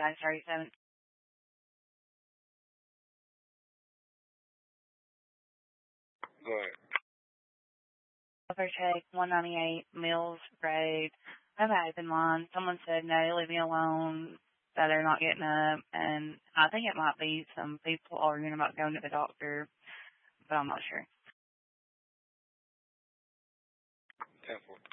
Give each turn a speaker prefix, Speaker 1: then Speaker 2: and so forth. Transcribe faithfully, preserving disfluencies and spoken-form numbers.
Speaker 1: nine thirty-seven.
Speaker 2: Go ahead.
Speaker 1: Overtake, one ninety-eight, Mills Road. I have an open line. Someone said, no, leave me alone, that they're not getting up, and I think it might be some people arguing about going to the doctor, but I'm not sure.
Speaker 2: ten four.